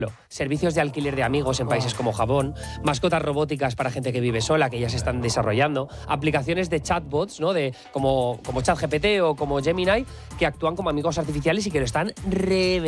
servicios de alquiler de amigos en países como Japón, mascotas robóticas para gente que vive sola, que ya se están desarrollando, aplicaciones de chatbots, ¿no? Como ChatGPT o como Gemini, que actúan como amigos artificiales y que lo están